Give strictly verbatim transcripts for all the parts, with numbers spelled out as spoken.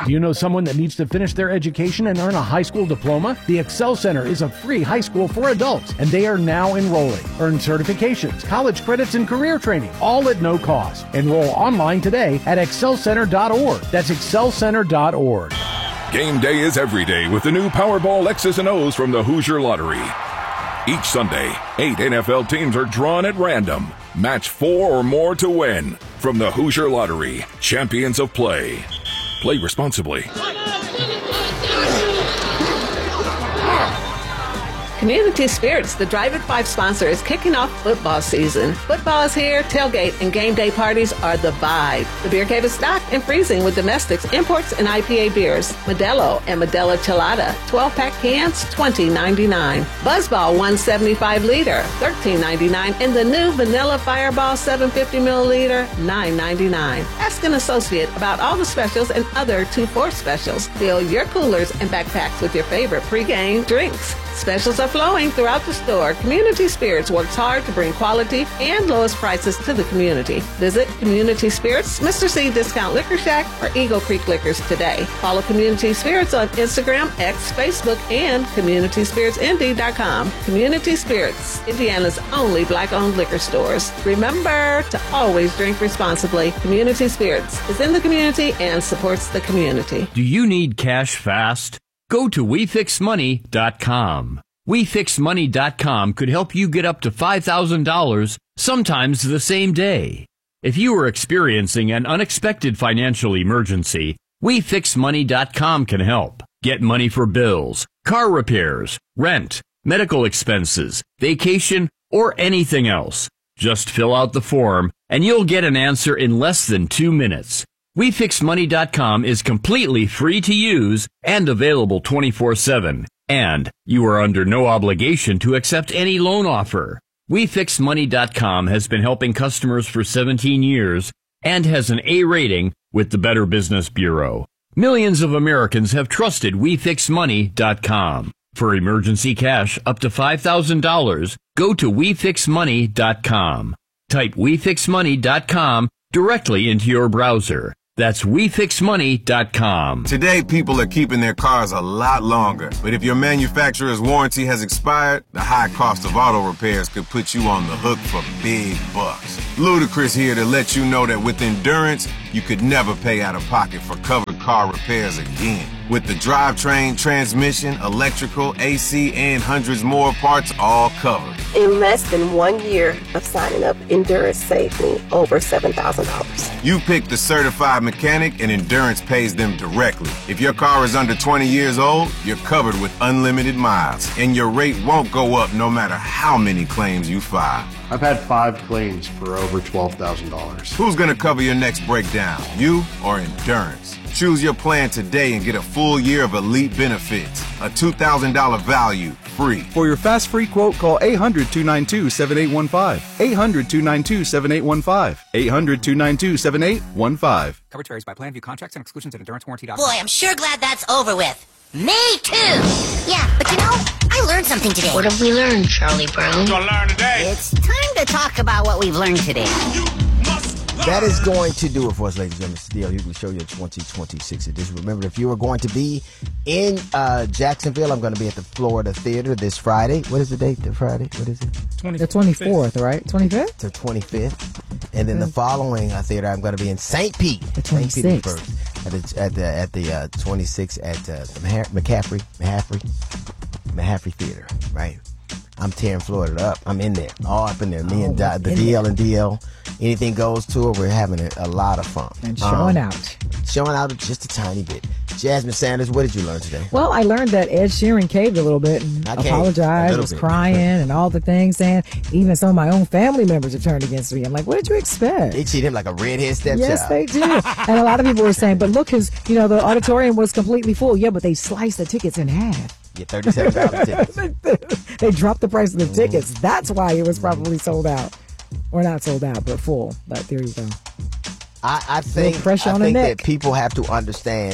Do you know someone that needs to finish their education and earn a high school diploma? The Excel Center is a free high school for adults, and they are now enrolling. Earn certifications, college credits, and career training, all at no cost. Enroll online today at excel center dot org. That's excel center dot org. Game day is every day with the new Powerball X's and O's from the Hoosier Lottery. Each Sunday, eight N F L teams are drawn at random. Match four or more to win. From the Hoosier Lottery, champions of play. Play responsibly. Community Spirits, the Drive at five sponsor, is kicking off football season. Football is here, tailgate and game day parties are the vibe. The beer cave is stocked and freezing with domestics, imports, and I P A beers. Modelo and Modelo Chelada, twelve-pack cans, twenty ninety-nine. Buzzball one seventy-five liter, thirteen ninety-nine. And the new Vanilla Fireball seven fifty milliliter, nine ninety-nine. Ask an associate about all the specials and other two for specials. Fill your coolers and backpacks with your favorite pregame drinks. Specials are flowing throughout the store. Community Spirits works hard to bring quality and lowest prices to the community. Visit Community Spirits, Mister C Discount Liquor Shack, or Eagle Creek Liquors today. Follow Community Spirits on Instagram, X, Facebook, and community spirits indy dot com. Community Spirits, Indiana's only black-owned liquor stores. Remember to always drink responsibly. Community Spirits is in the community and supports the community. Do you need cash fast? Go to we fix money dot com. we fix money dot com could help you get up to five thousand dollars, sometimes the same day. If you are experiencing an unexpected financial emergency, we fix money dot com can help. Get money for bills, car repairs, rent, medical expenses, vacation, or anything else. Just fill out the form, and you'll get an answer in less than two minutes. we fix money dot com is completely free to use and available twenty-four seven. And you are under no obligation to accept any loan offer. we fix money dot com has been helping customers for seventeen years and has an A rating with the Better Business Bureau. Millions of Americans have trusted we fix money dot com. For emergency cash up to five thousand dollars, go to we fix money dot com. Type we fix money dot com directly into your browser. That's we fix money dot com. Today, people are keeping their cars a lot longer. But if your manufacturer's warranty has expired, the high cost of auto repairs could put you on the hook for big bucks. Ludacris here to let you know that with Endurance, you could never pay out of pocket for covered car repairs again. With the drivetrain, transmission, electrical, A C, and hundreds more parts all covered. In less than one year of signing up, Endurance saved me over seven thousand dollars. You pick the certified mechanic and Endurance pays them directly. If your car is under twenty years old, you're covered with unlimited miles, and your rate won't go up no matter how many claims you file. I've had five claims for over twelve thousand dollars. Who's going to cover your next breakdown, you or Endurance? Choose your plan today and get a full year of elite benefits. A two thousand dollars value, free. For your fast free quote, call eight hundred, two nine two, seven eight one five. eight hundred, two nine two, seven eight one five. eight hundred, two nine two, seven eight one five. Coverage varies by plan. View contracts and exclusions at endurance warranty dot com. Boy, I'm sure glad that's over with. Me too. Yeah, but you know, I learned something today. What have we learned, Charlie Brown? What you gonna learn today? It's time to talk about what we've learned today. You That is going to do it for us, ladies and gentlemen. Still, you can show you a twenty twenty-six edition. Remember, if you are going to be in uh, Jacksonville, I'm going to be at the Florida Theater this Friday. What is the date? The Friday? What is it? The twenty-fourth, right? twenty-fifth? The twenty-fifth. And then the following uh, theater, I'm going to be in Saint Pete. The twenty-sixth. At the at the at the uh, twenty-sixth at uh, McCaffrey McCaffrey McCaffrey Theater, right? I'm tearing Florida up. I'm in there, all up in there. Me oh, and Di- the D L and D L. Anything Goes tour. We're having a, a lot of fun. And showing um, out. Showing out just a tiny bit. Jasmine Sanders, what did you learn today? Well, I learned that Ed Sheeran caved a little bit and I apologized, was bit. crying and all the things, saying even some of my own family members have turned against me. I'm like, what did you expect? They treat him like a redhead stepchild. Yes, they do. And a lot of people were saying, but look, his, you know, the auditorium was completely full. Yeah, but they sliced the tickets in half. Yeah, thirty-seven dollars tickets. They dropped the price of the mm-hmm. tickets. That's why it was probably sold out. Or not sold out, but full. But there you go. I, I think, I think that people have to understand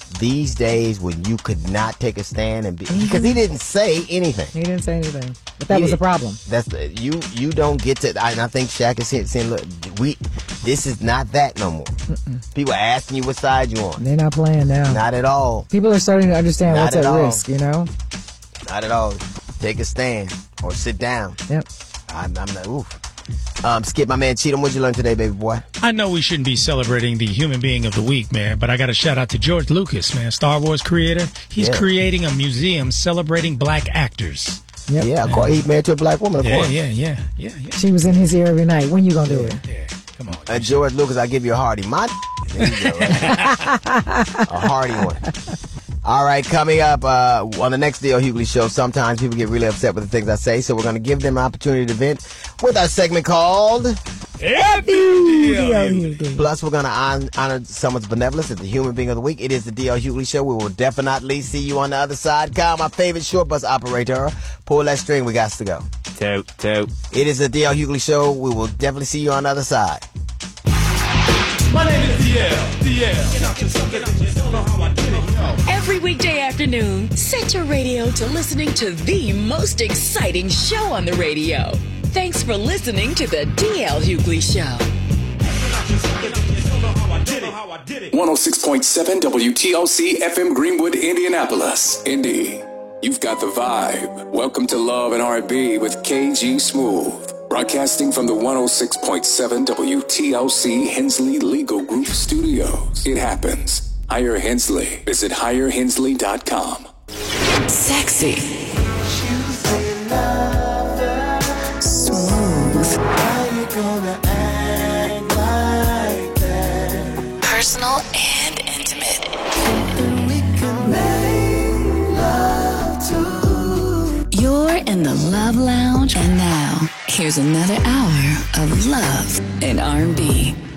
these days when you could not take a stand and be, because he didn't say anything. He didn't say anything, but that he was did, a problem. That's the, you. You don't get to. I, and I think Shaq is saying, "Look, we. This is not that no more." Mm-mm. People are asking you what side you on. They're not playing now. Not at all. People are starting to understand not what's at, at risk. You know. Not at all. Take a stand or sit down. Yep. I'm, I'm not. Oof. Um, Skip, my man Cheatham, what'd you learn today, baby boy? I know we shouldn't be celebrating the human being of the week, man, but I got to shout out to George Lucas, man, Star Wars creator. He's yeah. creating a museum celebrating black actors. Yep. Yeah, of course. He's married to a black woman, of yeah, course. Yeah, yeah, yeah, yeah. She was in his ear every night. When you gonna do yeah, it? Yeah, come on. Uh, George Lucas, I give you a hearty. My there you go, right? A hearty one. All right, coming up uh, on the next D L Hughley show, sometimes people get really upset with the things I say, so we're going to give them an opportunity to vent with our segment called F U D L Hughley. Plus, we're going to honor, honor someone's benevolence as the human being of the week. It is the D L Hughley show. We will definitely see you on the other side. Kyle, my favorite short bus operator, pull that string. We got to go. Toot, toot. It is the D L Hughley show. We will definitely see you on the other side. My name is D L. D L. Every weekday afternoon, set your radio to listening to the most exciting show on the radio. Thanks for listening to the D L Hughley Show. one oh six point seven W T O C F M Greenwood, Indianapolis. Indy, you've got the vibe. Welcome to Love and R and B with K G Smooth. Broadcasting from the one oh six point seven W T O C Hensley Legal Group Studios. It happens. Hire Hensley. Visit hire hensley dot com. Sexy. Smooth. Personal and intimate. You're in the Love Lounge, and now here's another hour of love and R and B.